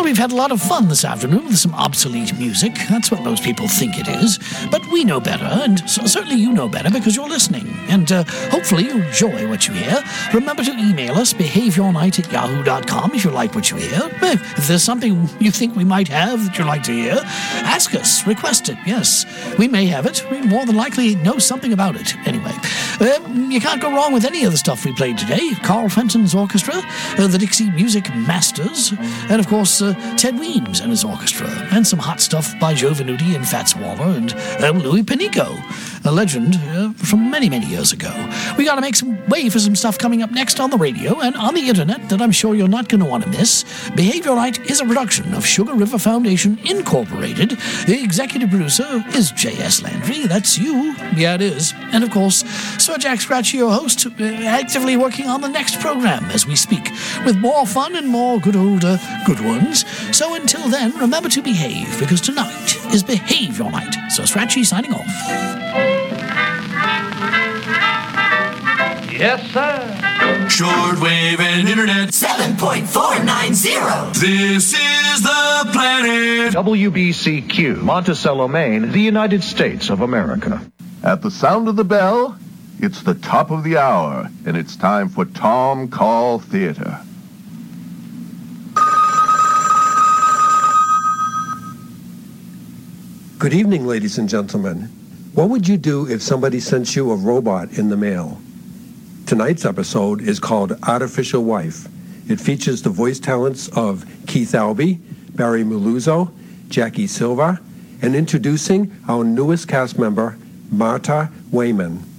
we've had a lot of fun this afternoon with some obsolete music. That's what most people think it is. But we know better, and certainly you know better because you're listening. And hopefully you enjoy what you hear. Remember to email us, behaveyournight@yahoo.com, if you like what you hear. If there's something you think we might have that you'd like to hear, ask us, request it, yes. We may have it. We more than likely know something about it. Anyway, you can't go wrong with any of the stuff we played today. Carl Fenton's orchestra, the Dixie Music Masters, and of course Ted Weems and his orchestra, and some hot stuff by Joe Venuti and Fats Waller and Louis Panico, a legend from many, many years ago. We got to make some way for some stuff coming up next on the radio and on the internet that I'm sure you're not going to want to miss. Behave Your Night is a production of Sugar River Foundation Incorporated. The executive producer is J.S. Landry. That's you. Yeah, it is. And of course, Sir Jack Scratchy, your host, actively working on the next program as we speak, with more fun and more good ones. So until then, remember to behave, because tonight is Behave Your Night. Sir Scratchy signing off. Yes, sir. Shortwave and internet 7.490. This is the planet. WBCQ, Monticello, Maine, the United States of America. At the sound of the bell, it's the top of the hour, and it's time for Tom Call Theater. Good evening, ladies and gentlemen. What would you do if somebody sent you a robot in the mail? Tonight's episode is called Artificial Wife. It features the voice talents of Keith Albee, Barry Miluzzo, Jackie Silva, and introducing our newest cast member, Martha Wayman.